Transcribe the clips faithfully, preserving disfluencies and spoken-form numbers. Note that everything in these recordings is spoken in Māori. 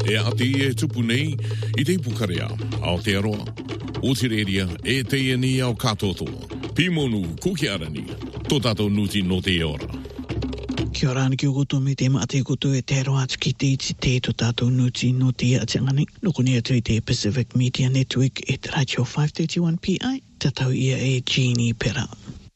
e ati e tupu nei i te pukarea Aotearoa, Otireria e te ni au katotoa. Pimonu kukiarani, tō tātou nuti no te ora. Kia ora ki o koto me te maate koto e te aroa ki te iti te tō tātou nuti no te atangani. Noko ni atu i te Pacific Media Network e te Radio five thirty-one P I, tatau ia e Jeannie Pera.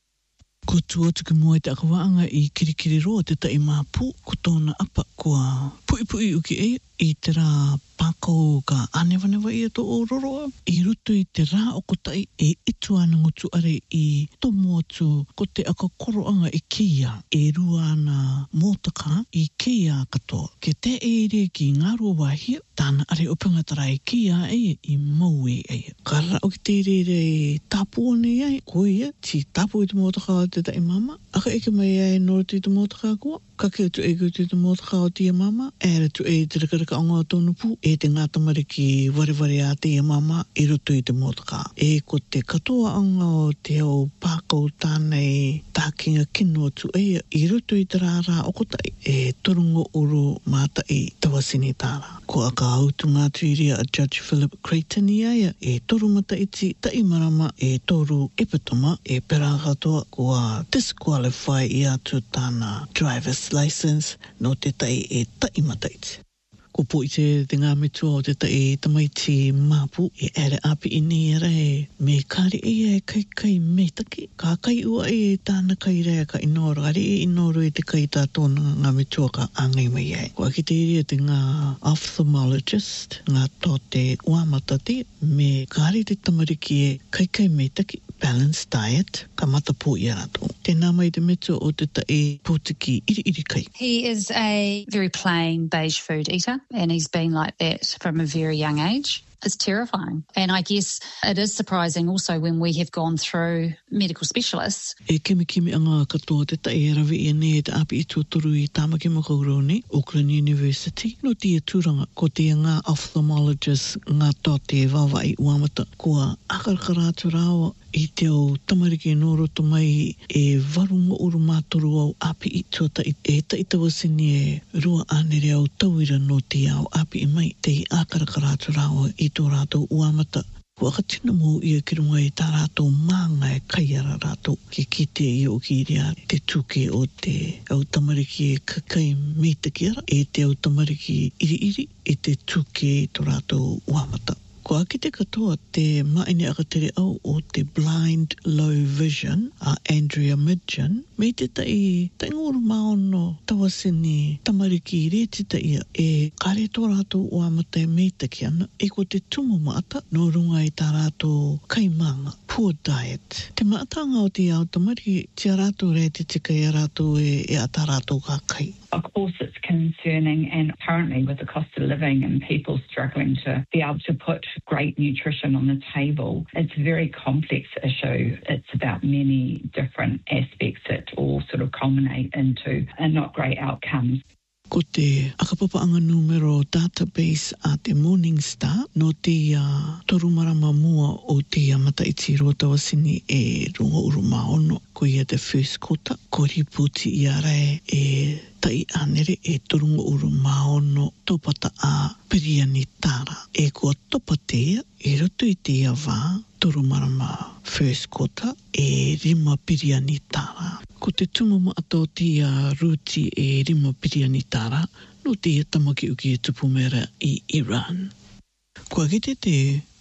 Ko tuotuku moe te akawaanga i kirikiri roa te tai māpū, ko tōna apa kua pui pui uki e i te rā pākau ka anewanewa ia tō o roroa. I rutu i te rā o kotai e itu ana ngotu are i tomo atu ko te akakoroanga i kia e rua ana mōtaka i kia katoa. Ke te e re ki ngārua wahia, tāna are upangatara i kia e i maue e. Ka rā o ki te re re tāpua nei ai, ko ia, ti tāpua i te mōtaka o te tai mama, aka eke mai ai nora tu i te mōtaka kua, ka ke tu e tu i te mōtaka o tia mama, e re tu e te rakaraka onga o tōnu pū, e te ngā tamariki wareware a tia mama i roto i te mōtaka. E ko te katoa anga o te au pākau tānei tākinga kino tu e i roto i te rārā o kotai, e torungo uru māta i tawasini tāra. Ko aka autu ngā tuiria a Judge Philip Creighton i aia, e toru mata iti tai marama e toru epatoma e pera katoa kua disqualify i atu tāna driver's license no te tai e tai mata iti. Ko po i te te ngā metua o te tai tamaiti māpu e ere api ini e rei me kāri e e kai kai me taki. Ka kai ua e tāna kai rea ka inoro. Ari e inoro e te kai tātona ngā metua ka angai mai e. Ko aki te iria te ngā ophthalmologist, ngā tō te uamata te me kāri te tamariki e kai kai me taki. Balanced diet, ka mata po i rato. Tēnā mai te metua o te tai pūtiki iri iri kai. He is a very plain beige food eater and he's been like that from a very young age. It's terrifying. And I guess it is surprising also when we have gone through medical specialists. E kemi kemi anga katoa te tai e rawi e ne te api i tuaturu i Tāmaki Makaurau ne, Auckland University. No tia tūranga ko te ngā ophthalmologist ngā tō te wawa i uamata. Kua akarakarātu rāua i te o tamariki no roto mai e warunga uru mātoru au api i tuata i e taitawasini e rua anere au tauira no te au api i mai te i akarakarātu rāua i tō rātou uamata. Kua katina mō ia ki runga i tā rātou mānga e kaiara rātou ki kite i o ki rea te tuke o te au tamariki e kakai me te kiara e te au tamariki iri iri e te tuke i tō rātou uamata. Ko aki te katoa te maine akatere au o te blind low vision a Andrea Midgen me te tai tai ngoro maono tawasini tamariki i reti ta ia e kare tō rātou o amata e me taki ana e ko te tumu maata no runga i tā rātou kaimanga poor diet. Te maatanga o te au tamariki tia rātou re te tika i rātou e, e a tā rātou ka kai. Of course, it's concerning, and currently with the cost of living and people struggling to be able to put great nutrition on the table, it's a very complex issue. It's about many different aspects that all sort of culminate into uh, not great outcomes. Ko te akapapaanga numero database a te Morningstar no te uh, torumarama mua o te amata i tiro tawasini e runga uru maono ko ia te first quarter ko riputi i arae e tai anere e torunga uru maono topata a Piriani Tara e kua topatea e roto i te awa torumarama first quarter e rima Piriani Tara. Ko te tumama ato te uh, ruti e rima Piriani Tara no te tamaki uki e tupu mera i Iran. Kua kite te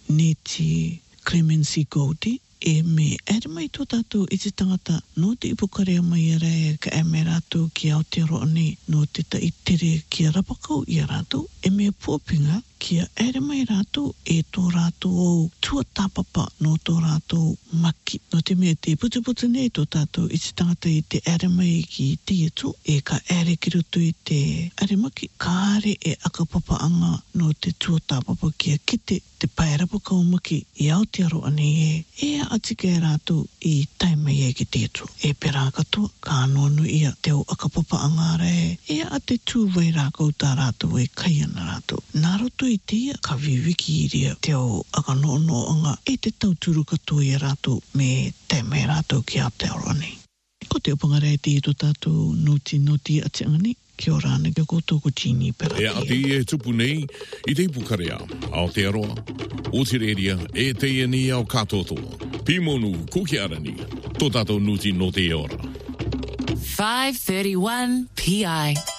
neti Clemency Goldie e me ere mai tō tātou i te tangata no te ipukarea mai e rea ka e me rātou ki Aotearoa nei no te ta itere ki a rapakau i a rātou e me pōpinga ki a ere mai rātou e tō rātou au tua tāpapa no tō rātou maki. No te mea te putu putu nei tō tātou i te tangata i te ere mai ki te eto e ka ere ki roto i te ere maki ka are e akapapa anga no te tua tāpapa ki a kite te pai rapakau maki i Aotearoa nei e e a atike rātou i taimai e ki te eto. E pera katoa ka anonu ia te o akapapa anga re e a te tūwai rākau tā rātou e kai ana rātou. Nā roto i te ia ka viwiki i ria te o akanono anga e te tauturu katoa i rātou me taimai rātou ki Aotearoa nei. Ko te upangare te i tō tātou noti noti ati angani Kia ora ana ki koutou ko Tini pera. E ati e tupu nei, i te Pukarea, Aotearoa, Otireria, e te iani au katoto. Pimonu, kukiarani, tō tātou nuti no te ora. five thirty-one P I